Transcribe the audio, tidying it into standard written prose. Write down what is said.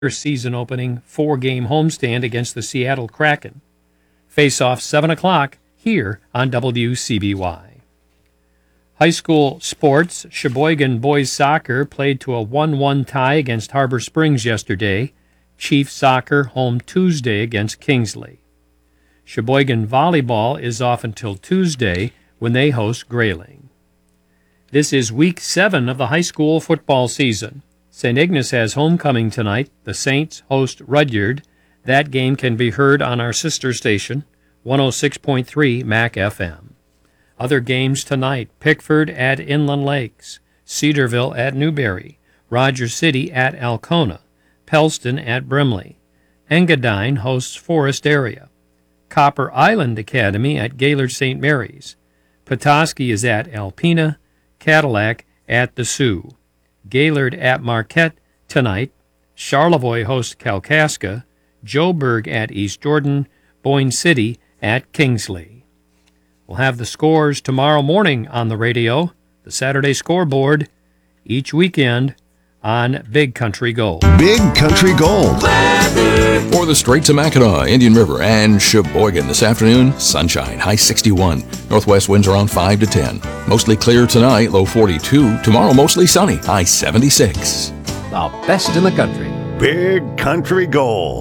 season opening 4-game homestand against the Seattle Kraken. Face-off 7 o'clock here on WCBY. High school sports, Sheboygan boys soccer played to a 1-1 tie against Harbor Springs yesterday. Chief soccer home Tuesday against Kingsley. Sheboygan volleyball is off until Tuesday when they host Grayling. This is week 7 of the high school football season. St. Ignace has homecoming tonight. The Saints host Rudyard. That game can be heard on our sister station, 106.3 MAC FM. Other games tonight: Pickford at Inland Lakes, Cedarville at Newberry, Rogers City at Alcona, Pellston at Brimley. Engadine hosts Forest Area. Copper Island Academy at Gaylord St. Mary's. Petoskey is at Alpena, Cadillac at the Sioux. Gaylord at Marquette tonight. Charlevoix hosts Kalkaska. Joburg at East Jordan. Boyne City at Kingsley. We'll have the scores tomorrow morning on the radio, the Saturday scoreboard, each weekend on Big Country Gold. Big Country Gold. For the Straits of Mackinac, Indian River, and Sheboygan this afternoon, sunshine, high 61. Northwest winds around 5 to 10. Mostly clear tonight, low 42. Tomorrow, mostly sunny, high 76. The best in the country. Big Country Gold.